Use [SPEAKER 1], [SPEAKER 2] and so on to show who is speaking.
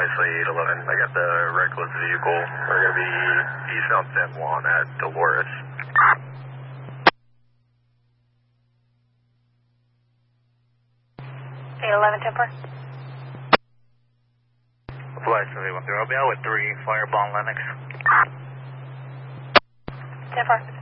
[SPEAKER 1] Fly 811, I got the reckless vehicle. We're going to be eastbound San Juan at Dolores.
[SPEAKER 2] 811 Temper.
[SPEAKER 3] Fly 713, I'll be out with 3, Fireball Lennox.
[SPEAKER 2] Temper.